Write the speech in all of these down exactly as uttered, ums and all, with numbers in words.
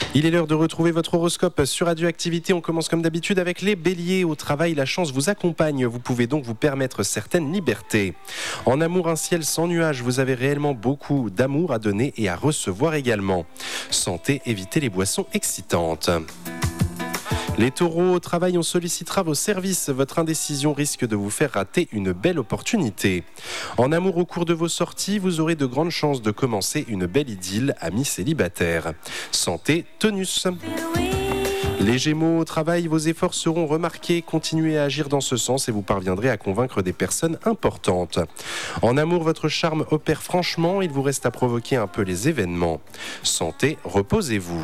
Il est l'heure de retrouver votre horoscope sur Radioactivité. On commence comme d'habitude avec les béliers. Au travail, la chance vous accompagne. Vous pouvez donc vous permettre certaines libertés. En amour, un ciel sans nuages. Vous avez réellement beaucoup d'amour à donner et à recevoir également. Santé, évitez les boissons excitantes. Les taureaux, au travail, on sollicitera vos services. Votre indécision risque de vous faire rater une belle opportunité. En amour, au cours de vos sorties, vous aurez de grandes chances de commencer une belle idylle, amis célibataires. Santé, tonus. Les gémeaux, au travail, vos efforts seront remarqués. Continuez à agir dans ce sens et vous parviendrez à convaincre des personnes importantes. En amour, votre charme opère franchement. Il vous reste à provoquer un peu les événements. Santé, reposez-vous.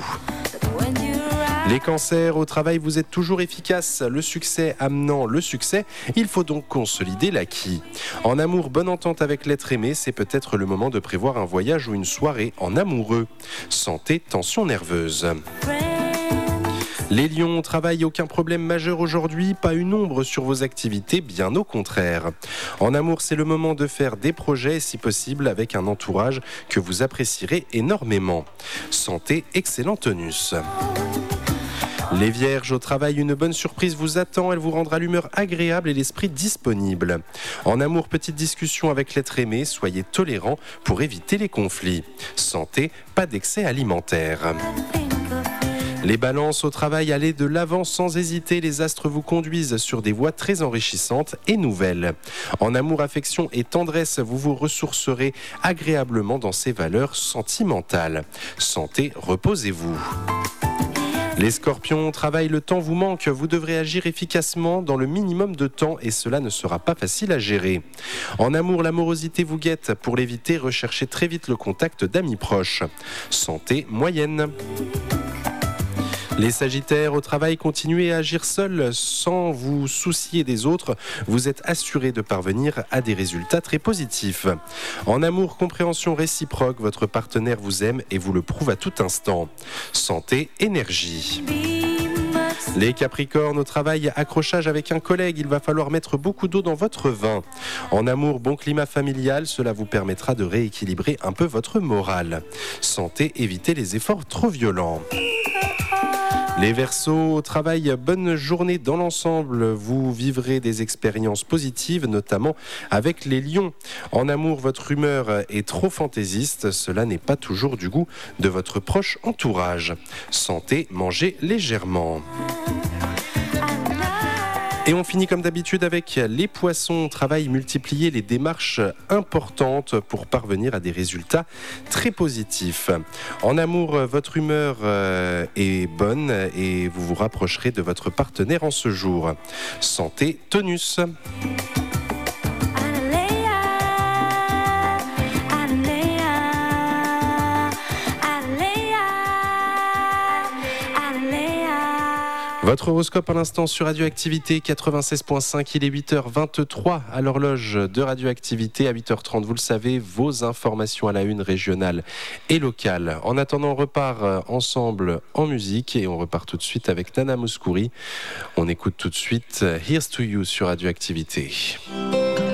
Les cancers, au travail, vous êtes toujours efficace. Le succès amenant le succès, il faut donc consolider l'acquis. En amour, bonne entente avec l'être aimé, c'est peut-être le moment de prévoir un voyage ou une soirée en amoureux. Santé, tension nerveuse. Les lions, au travail, aucun problème majeur aujourd'hui, pas une ombre sur vos activités, bien au contraire. En amour, c'est le moment de faire des projets, si possible, avec un entourage que vous apprécierez énormément. Santé, excellent tonus. Les vierges, au travail, une bonne surprise vous attend. Elle vous rendra l'humeur agréable et l'esprit disponible. En amour, petite discussion avec l'être aimé. Soyez tolérants pour éviter les conflits. Santé, pas d'excès alimentaire. Les balances, au travail, allez de l'avant sans hésiter. Les astres vous conduisent sur des voies très enrichissantes et nouvelles. En amour, affection et tendresse, vous vous ressourcerez agréablement dans ces valeurs sentimentales. Santé, reposez-vous. Les scorpions, au travail, le temps vous manque. Vous devrez agir efficacement dans le minimum de temps et cela ne sera pas facile à gérer. En amour, l'amorosité vous guette. Pour l'éviter, recherchez très vite le contact d'amis proches. Santé moyenne. Les sagittaires, au travail, continuez à agir seul sans vous soucier des autres. Vous êtes assurés de parvenir à des résultats très positifs. En amour, compréhension réciproque, votre partenaire vous aime et vous le prouve à tout instant. Santé, énergie. Les capricornes, au travail, accrochage avec un collègue, il va falloir mettre beaucoup d'eau dans votre vin. En amour, bon climat familial, cela vous permettra de rééquilibrer un peu votre morale. Santé, évitez les efforts trop violents. Les Verseaux, au travail, bonne journée dans l'ensemble. Vous vivrez des expériences positives, notamment avec les lions. En amour, votre humeur est trop fantaisiste. Cela n'est pas toujours du goût de votre proche entourage. Santé, mangez légèrement. Et on finit comme d'habitude avec les poissons. Travail, multiplier les démarches importantes pour parvenir à des résultats très positifs. En amour, votre humeur est bonne et vous vous rapprocherez de votre partenaire en ce jour. Santé, tonus. Votre horoscope à l'instant sur Radioactivité quatre-vingt-seize point cinq, il est huit heures vingt-trois à l'horloge de Radioactivité. À huit heures trente, vous le savez, vos informations à la une régionale et locale. En attendant, on repart ensemble en musique et on repart tout de suite avec Nana Mouskouri. On écoute tout de suite Here's to You sur Radioactivité.